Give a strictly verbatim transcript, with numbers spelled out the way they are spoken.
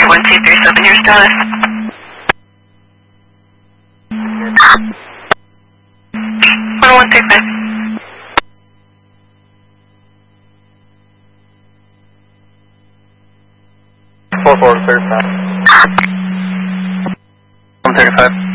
one two three seven, your status. one one three five. four four thirty-five. one thirty-five.